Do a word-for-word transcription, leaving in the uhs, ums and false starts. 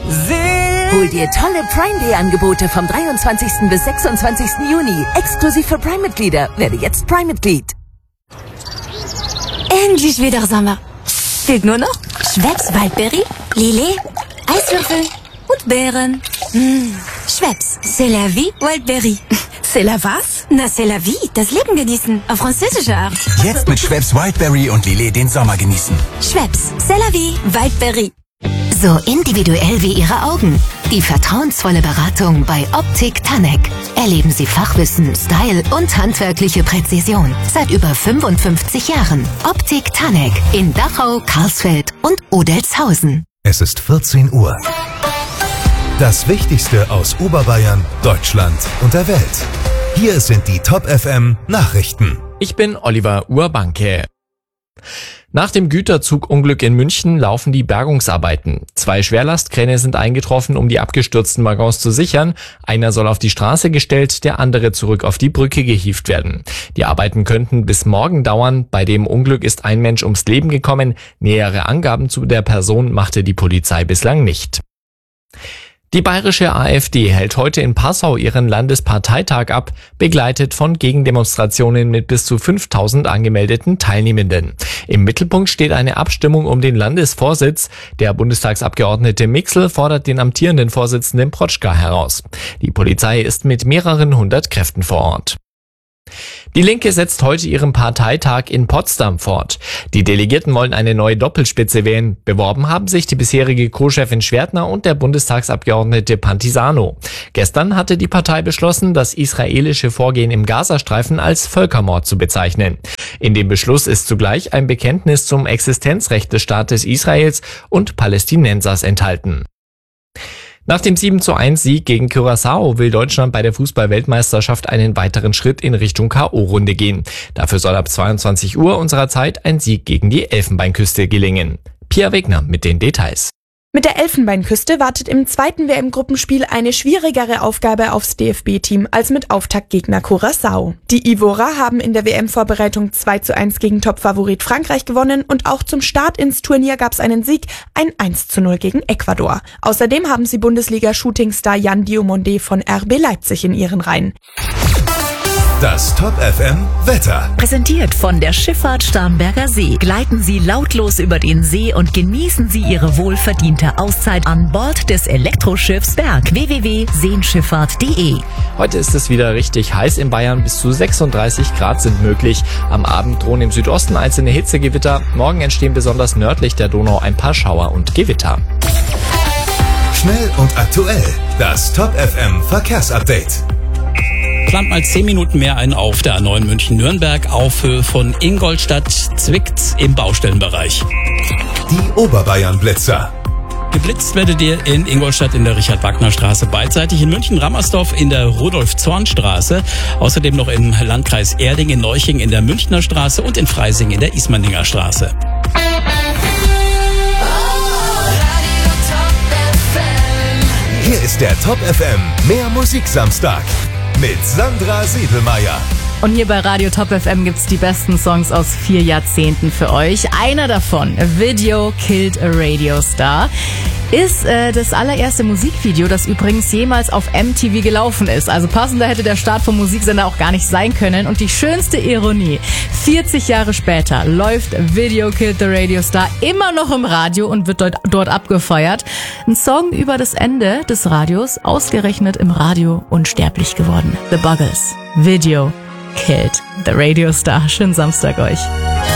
Hol dir tolle Prime Day Angebote vom dreiundzwanzigsten bis sechsundzwanzigsten Juni. Exklusiv für Prime-Mitglieder. Werde jetzt Prime-Mitglied. Endlich wieder Sommer. Fehlt nur noch Schweppes Waldberry, Lillet, Eiswürfel und Beeren. Mmh. Schweppes, c'est la vie, Waldberry. C'est la was? Na, c'est la vie, das Leben genießen, auf französische Art. Jetzt mit Schweppes Wildberry und Lillet den Sommer genießen. Schweppes, c'est la vie, Waldberry. So individuell wie Ihre Augen. Die vertrauensvolle Beratung bei Optik Tanek. Erleben Sie Fachwissen, Style und handwerkliche Präzision. Seit über fünfundfünfzig Jahren. Optik Tanek in Dachau, Karlsfeld und Odelzhausen. Es ist vierzehn Uhr. Das Wichtigste aus Oberbayern, Deutschland und der Welt. Hier sind die Top F M Nachrichten. Ich bin Oliver Urbanke. Nach dem Güterzugunglück in München laufen die Bergungsarbeiten. Zwei Schwerlastkräne sind eingetroffen, um die abgestürzten Waggons zu sichern. Einer soll auf die Straße gestellt, der andere zurück auf die Brücke gehievt werden. Die Arbeiten könnten bis morgen dauern. Bei dem Unglück ist ein Mensch ums Leben gekommen. Nähere Angaben zu der Person machte die Polizei bislang nicht. Die bayerische AfD hält heute in Passau ihren Landesparteitag ab, begleitet von Gegendemonstrationen mit bis zu fünftausend angemeldeten Teilnehmenden. Im Mittelpunkt steht eine Abstimmung um den Landesvorsitz. Der Bundestagsabgeordnete Mixel fordert den amtierenden Vorsitzenden Protschka heraus. Die Polizei ist mit mehreren hundert Kräften vor Ort. Die Linke setzt heute ihren Parteitag in Potsdam fort. Die Delegierten wollen eine neue Doppelspitze wählen. Beworben haben sich die bisherige Co-Chefin Schwertner und der Bundestagsabgeordnete Pantisano. Gestern hatte die Partei beschlossen, das israelische Vorgehen im Gazastreifen als Völkermord zu bezeichnen. In dem Beschluss ist zugleich ein Bekenntnis zum Existenzrecht des Staates Israels und Palästinensers enthalten. Nach dem sieben zu eins Sieg gegen Curaçao will Deutschland bei der Fußball-Weltmeisterschaft einen weiteren Schritt in Richtung K O-Runde gehen. Dafür soll ab zweiundzwanzig Uhr unserer Zeit ein Sieg gegen die Elfenbeinküste gelingen. Pia Wegner mit den Details. Mit der Elfenbeinküste wartet im zweiten W M-Gruppenspiel eine schwierigere Aufgabe aufs D F B-Team als mit Auftaktgegner Curaçao. Die Ivorer haben in der W M-Vorbereitung zwei zu eins gegen Topfavorit Frankreich gewonnen und auch zum Start ins Turnier gab es einen Sieg, ein eins zu null gegen Ecuador. Außerdem haben sie Bundesliga-Shootingstar Jan Diomande von R B Leipzig in ihren Reihen. Das Top F M Wetter. Präsentiert von der Schifffahrt Starnberger See. Gleiten Sie lautlos über den See und genießen Sie Ihre wohlverdiente Auszeit an Bord des Elektroschiffs Berg. w w w punkt seenschifffahrt punkt de. Heute ist es wieder richtig heiß in Bayern. Bis zu sechsunddreißig Grad sind möglich. Am Abend drohen im Südosten einzelne Hitzegewitter. Morgen entstehen besonders nördlich der Donau ein paar Schauer und Gewitter. Schnell und aktuell. Das Top F M Verkehrsupdate. Plant mal zehn Minuten mehr ein auf der A neun München-Nürnberg auf Höhe von Ingolstadt, zwickt's im Baustellenbereich. Die Oberbayern-Blitzer. Geblitzt werdet ihr in Ingolstadt in der Richard-Wagner-Straße beidseitig, in München-Rammersdorf in der Rudolf-Zorn-Straße, außerdem noch im Landkreis Erding in Neuching in der Münchner Straße und in Freising in der Ismaninger Straße. Hier ist der Top F M Mehr Musik Samstag mit Sandra Siedelmeier. Und hier bei Radio Top F M gibt's die besten Songs aus vier Jahrzehnten für euch. Einer davon, Video Killed a Radio Star, ist äh, das allererste Musikvideo, das übrigens jemals auf M T V gelaufen ist. Also passender hätte der Start vom Musiksender auch gar nicht sein können. Und die schönste Ironie, vierzig Jahre später läuft Video Killed the Radio Star immer noch im Radio und wird dort, dort abgefeuert. Ein Song über das Ende des Radios, ausgerechnet im Radio unsterblich geworden. The Buggles, Video Killed the Radio Star. Schönen Samstag euch.